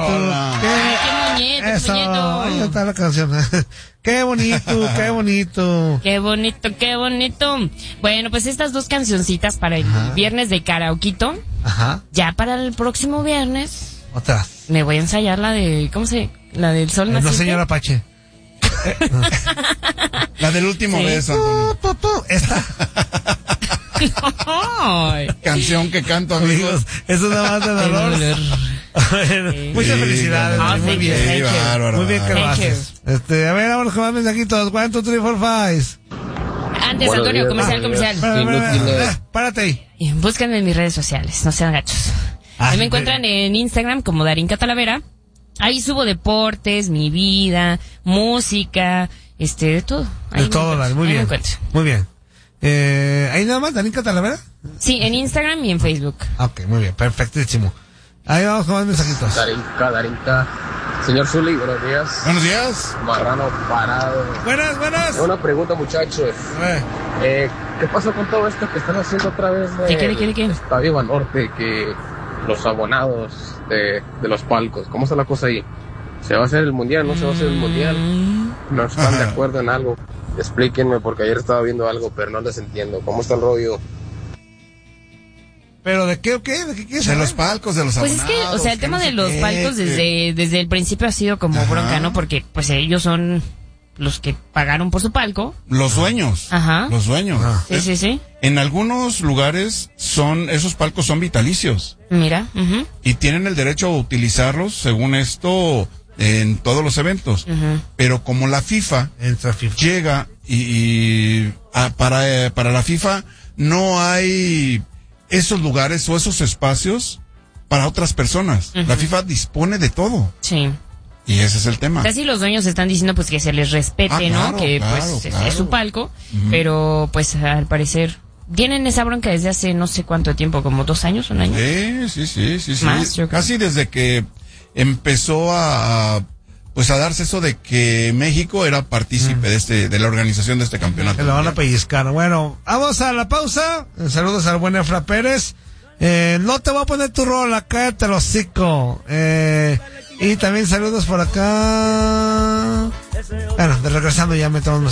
Qué bonito. Ahí está la canción. Qué bonito, qué bonito. Qué bonito, qué bonito. Bueno, pues estas dos cancioncitas para el viernes de karaokito. Ajá. Ya para el próximo viernes. Otras. Me voy a ensayar la de, la del sol naciente. No, señora Apache. La del último beso, Antonio. Esta. Canción que canto, amigos. Eso es nada más de dolor. Muchas felicidades. Muy bien. Sí, bárbaro. Muy bien que lo haces. A ver, vámonos con más mensajitos. 1, 2, 3, 4, 5. Antes, Antonio, comercial. Párate ahí. Búsquenme en mis redes sociales, no sean gachos. Ahí me encuentran en Instagram como Darinka Talavera. Ahí subo deportes, mi vida, música, de todo. De todo, muy bien. Muy bien. ¿Ahí nada más, Darinka Talavera? Sí, en Instagram y en Facebook. Ok, muy bien, perfectísimo. Ahí vamos con más mensajitos. Darinka. Señor Zuli, buenos días. Buenos días. Marrano parado. Buenas. Una pregunta, muchachos. ¿Qué pasó con todo esto que están haciendo otra vez de ¿Qué? Estadio Banorte? Que los abonados de los palcos, ¿cómo está la cosa ahí? ¿Se va a hacer el mundial? ¿No se va a hacer el mundial? ¿No están de acuerdo en algo? Explíquenme, porque ayer estaba viendo algo, pero no les entiendo. ¿Cómo está el rollo? ¿Pero de qué o qué? ¿De qué De los palcos, de los abonados. Pues es que, el tema de los palcos desde el principio ha sido como bronca, ¿no? Porque, pues, ellos son los que pagaron por su palco. Los dueños. Ajá. Los dueños. Sí. En algunos lugares esos palcos son vitalicios. Mira. Y tienen el derecho a utilizarlos, según esto, en todos los eventos. Pero como la FIFA llega para la FIFA no hay esos lugares o esos espacios para otras personas. La FIFA dispone de todo. Sí. Y ese es el tema. Casi los dueños están diciendo pues que se les respete, ¿no? Que pues es su palco, pero pues al parecer tienen esa bronca desde hace no sé cuánto tiempo, como 2 años, 1 año. Sí. Más, yo creo. Casi desde que empezó a darse eso de que México era partícipe de la organización de este campeonato. Que lo van a pellizcar. Bueno, vamos a la pausa. Saludos al buen Efra Pérez. No te voy a poner tu rola, cállate el hocico. Y también saludos por acá. Bueno, regresando ya metemos